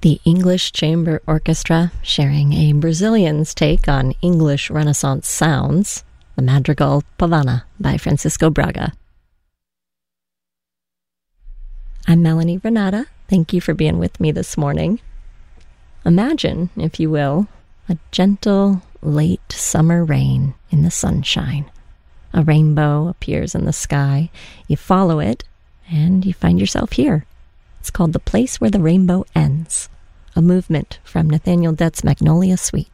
The English Chamber Orchestra, sharing a Brazilian's take on English Renaissance sounds, the madrigal Pavana by Francisco Braga. I'm Melanie Renata. Thank you for being with me this morning. Imagine, if you will, a gentle, late summer rain in the sunshine. A rainbow appears in the sky. You follow it, and you find yourself here. It's called The Place Where the Rainbow Ends, a movement from Nathaniel Dett's Magnolia Suite.